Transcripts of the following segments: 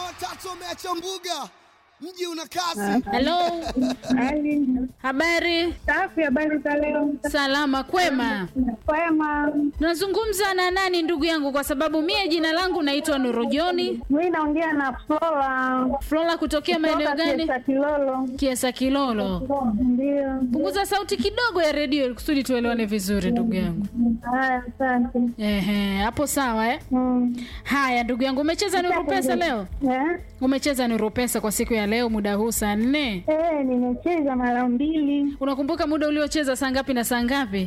watatu wameacha mbuga. Mji una kasi. Hello. Ali. Habari? Safi, habari za leo? Salama, kwema. Kwema. Nazungumza na nani ndugu yangu, kwa sababu mie jina langu naitwa Nurujoni. Mimi naongea na Flora. Flora kutokea maeneo gani? Kiesa Kilolo. Kiesa Kilolo. Ndio. Punguza sauti kidogo ya redio ili kusudi tuelewane vizuri ndugu yangu. Haya, asante. Hapo sawa eh? Haya ndugu yangu, umecheza Nuru Pesa leo? Umecheza Nuru Pesa kwa siku ya leo muda huu saa 4? Nimecheza mara 2. Unakumbuka muda uliocheza saa ngapi na saa ngapi?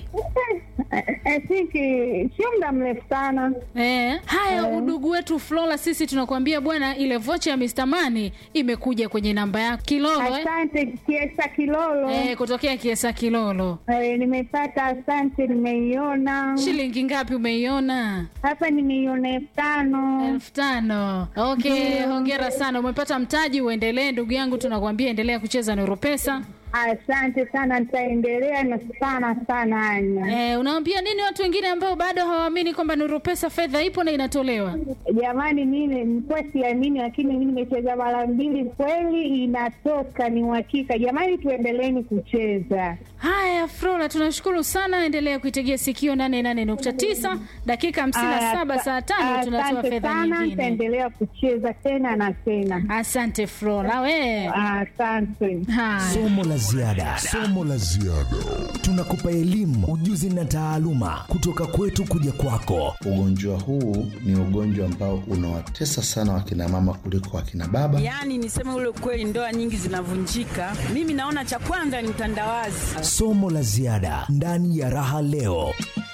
Sio muda mrefu sana. Haya, udugu wetu Flora, sisi tunakuambia bwana, ile vocha ya Mr. Money imekuja kwenye namba yako Kilolo. Asante, Kiesa Kilolo. Kutokea Kiesa Kilolo. Nimepata, asante, nimeiona. Shilingi ngapi umeiona? Hapa nimeiona 5,000. 5,000. Okay, hongera sana. Umepata mtaji, uendelee ndugu yangu, tunakuambia endelea kucheza Nuru Pesa. Asante sana, nitaendelea na sana Anya. Unawaambia nini watu wengine ambao bado hawaamini kwamba Nuru Pesa fedha ipo na inatolewa? Jamani, mimi nilikuwa siamini, lakini mimi nimecheza mara 2, kweli inatoka, ni uhakika. Jamani, tuendeleeni kucheza. Haya Flora, tunashukuru sana, endelea kuitegea sikio 88.9. Dakika 57 saa 5 tunatoa fedha nyingine. Nitaendelea kucheza tena na tena. Asante Flora we. Asante. Somo la ziada. Tunakupa elimu, ujuzi na taaluma kutoka kwetu kuja kwako. Ugonjwa huu ni ugonjwa ambao unawatesa sana wakina mama kuliko wakina baba. Yaani niseme ule kweli, ndoa nyingi zinavunjika. Mimi naona cha kwanza ni mtandawazi. Somo la ziada ndani ya Raha Leo.